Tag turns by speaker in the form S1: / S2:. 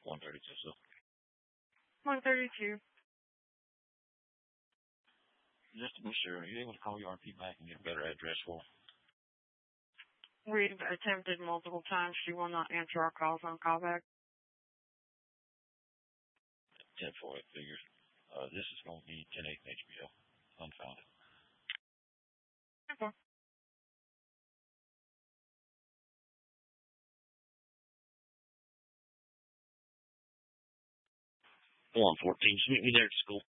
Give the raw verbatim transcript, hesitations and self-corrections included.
S1: one thirty-two, so.
S2: one thirty-two.
S1: Just to be sure, are you able to call your R P back and get a better address for her?
S2: We've attempted multiple times. She will not answer our calls on callback.
S1: ten four, it figures. Uh, this is going to be ten eight H B O. Unfounded.
S2: Okay.
S1: one fourteen, meet me there at school.